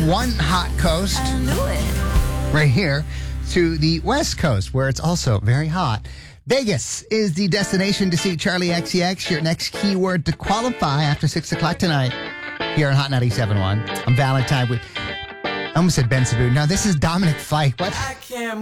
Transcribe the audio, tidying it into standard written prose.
one hot coast right here to the West Coast, where it's also very hot. Vegas is the destination to see Charlie XCX. Your next keyword to qualify after 6 o'clock tonight here on Hot 97.1. I'm Valentine with, I almost said Ben Sabu. No, this is Dominic Fike. What?